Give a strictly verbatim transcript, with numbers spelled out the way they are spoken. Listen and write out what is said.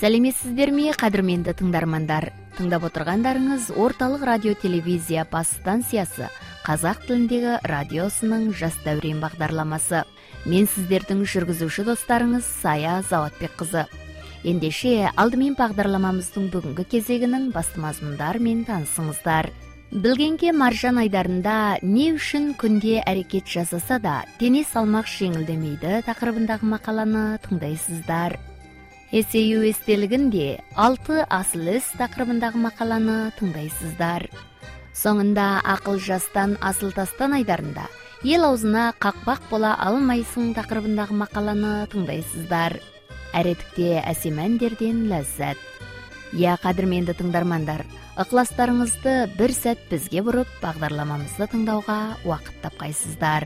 Сәлеметсіздер ме, қадірменді тыңдармандар? Тыңдап отырғандарыңыз орталық радио телевизия бас станциясы қазақ тіліндегі радиосының жас дәурен бағдарламасы. Мен сіздердің жүргізуші достарыңыз Сая Заватбек қызы. Ендеше алдымен бағдарламамыздың бүгінгі кезегінің басты мазмұндарымен танысыңыздар. Білгенге маржан айдарында не үшін күнде әрекет жасаса да дене салмақ жеңілдемейді тақырыбындағы мақаланы тыңдайсыздар. Есею естелігінде алты асыл іс тақырыбындағы мақаланы тыңдайсыздар. Соңында ақыл жастан асыл тастан айдарында ел аузына қақпақ бола алмайсың тақырыбындағы мақаланы тыңдайсыздар. Әретікте әсем әндерден ләззат. Я, қадірменді тыңдармандар, ықыластарыңызды бір сәт бізге бұрып бағдарламамызды тыңдауға уақыт тапқайсыздар.